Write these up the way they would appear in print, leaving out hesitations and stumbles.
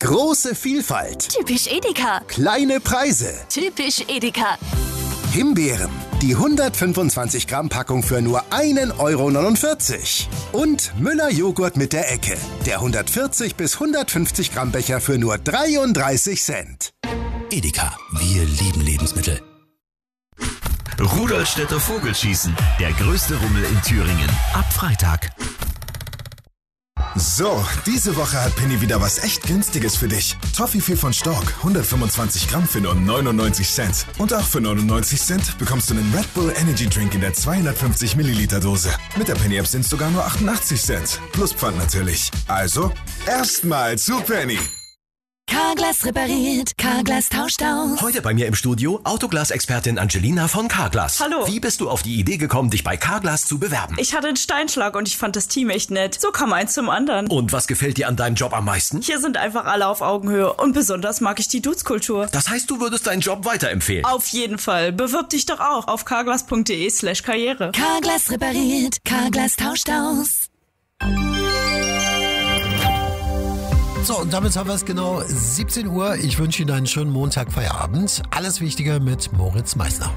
Große Vielfalt. Typisch Edeka. Kleine Preise. Typisch Edeka. Himbeeren. Die 125 Gramm Packung für nur 1,49 €. Und Müller Joghurt mit der Ecke. Der 140 bis 150 Gramm Becher für nur 33 Cent. Edeka, wir lieben Lebensmittel. Rudolstädter Vogelschießen, der größte Rummel in Thüringen. Ab Freitag. So, diese Woche hat Penny wieder was echt Günstiges für dich. Toffifee von Stork, 125 Gramm für nur 99 Cent. Und auch für 99 Cent bekommst du einen Red Bull Energy Drink in der 250 Milliliter Dose. Mit der Penny App sind es sogar nur 88 Cent. Plus Pfand natürlich. Also, erstmal zu Penny. Carglass repariert, Carglass tauscht aus. Heute bei mir im Studio Autoglas-Expertin Angelina von Carglass. Hallo. Wie bist du auf die Idee gekommen, dich bei Carglass zu bewerben? Ich hatte einen Steinschlag und ich fand das Team echt nett. So kam eins zum anderen. Und was gefällt dir an deinem Job am meisten? Hier sind einfach alle auf Augenhöhe und besonders mag ich die Dudes-Kultur. Das heißt, du würdest deinen Job weiterempfehlen? Auf jeden Fall. Bewirb dich doch auch auf carglass.de/karriere. Carglass repariert, Carglass tauscht aus. So, und damit haben wir es genau 17 Uhr. Ich wünsche Ihnen einen schönen Montagfeierabend. Alles Wichtige mit Moritz Meissner.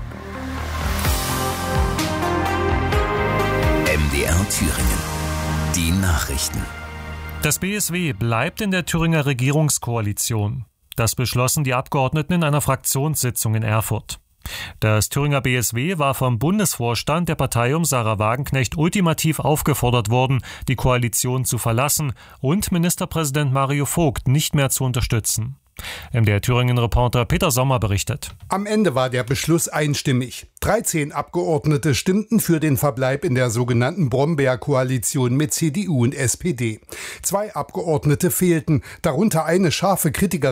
MDR Thüringen. Die Nachrichten. Das BSW bleibt in der Thüringer Regierungskoalition. Das beschlossen die Abgeordneten in einer Fraktionssitzung in Erfurt. Das Thüringer BSW war vom Bundesvorstand der Partei um Sarah Wagenknecht ultimativ aufgefordert worden, die Koalition zu verlassen und Ministerpräsident Mario Vogt nicht mehr zu unterstützen. MDR Thüringen-Reporter Peter Sommer berichtet. Am Ende war der Beschluss einstimmig. 13 Abgeordnete stimmten für den Verbleib in der sogenannten Brombeer-Koalition mit CDU und SPD. 2 Abgeordnete fehlten, darunter eine scharfe Kritikerin